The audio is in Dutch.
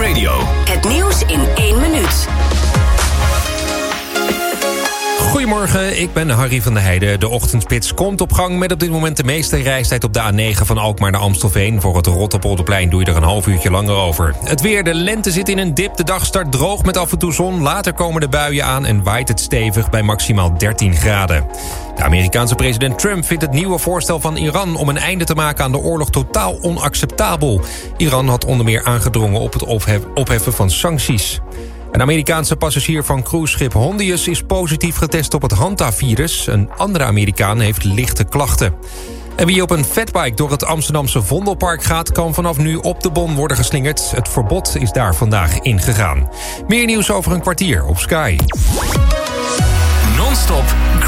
Radio. Het nieuws in 1 minuut. Goedemorgen, ik ben Harry van der Heijden. De ochtendspits komt op gang met op dit moment de meeste reistijd op de A9 van Alkmaar naar Amstelveen. Voor het Rotterpolderplein doe je er een half uurtje langer over. Het weer, de lente zit in een dip. De dag start droog met af en toe zon. Later komen de buien aan en waait het stevig bij maximaal 13 graden. De Amerikaanse president Trump vindt het nieuwe voorstel van Iran om een einde te maken aan de oorlog totaal onacceptabel. Iran had onder meer aangedrongen op het opheffen van sancties. Een Amerikaanse passagier van cruiseschip Hondius is positief getest op het Hanta-virus. Een andere Amerikaan heeft lichte klachten. En wie op een fatbike door het Amsterdamse Vondelpark gaat, kan vanaf nu op de bon worden geslingerd. Het verbod is daar vandaag ingegaan. Meer nieuws over een kwartier op Sky. Non-stop